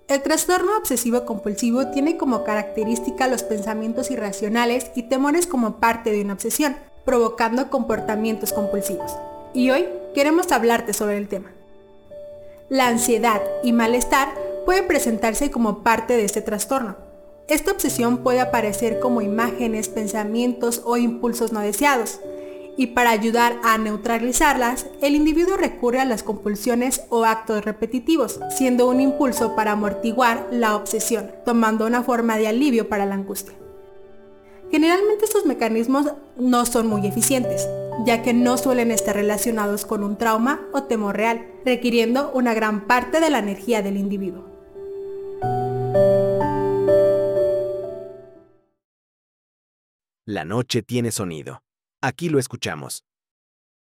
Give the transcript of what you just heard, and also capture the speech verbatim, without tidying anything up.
El trastorno obsesivo-compulsivo tiene como característica los pensamientos irracionales y temores como parte de una obsesión, provocando comportamientos compulsivos. Y hoy queremos hablarte sobre el tema. La ansiedad y malestar pueden presentarse como parte de este trastorno. Esta obsesión puede aparecer como imágenes, pensamientos o impulsos no deseados. Y para ayudar a neutralizarlas, el individuo recurre a las compulsiones o actos repetitivos, siendo un impulso para amortiguar la obsesión, tomando una forma de alivio para la angustia. Generalmente estos mecanismos no son muy eficientes, ya que no suelen estar relacionados con un trauma o temor real, requiriendo una gran parte de la energía del individuo. La noche tiene sonido. Aquí lo escuchamos.